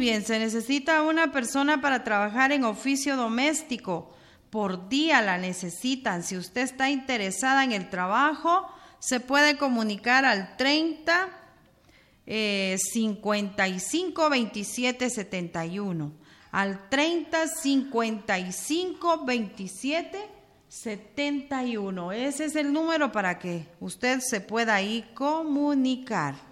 bien, se necesita una persona para trabajar en oficio doméstico. Por día la necesitan. Si usted está interesada en el trabajo, se puede comunicar al 30 55 27 71. Al 30 55 27 71. Ese es el número para que usted se pueda ahí comunicar.